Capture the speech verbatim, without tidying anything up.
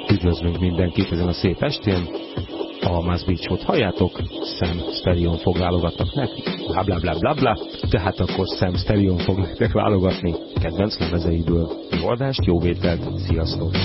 Üdvözlünk mindenkit ezen a szép estén. A Must Beach Show-t halljátok, Sam Stallion fog válogatnak nektek, bla bla bla bla bla, tehát akkor Sam Stallion fog nektek válogatni kedvenc lemezeiből. Jó adást, jó vételt, sziasztok!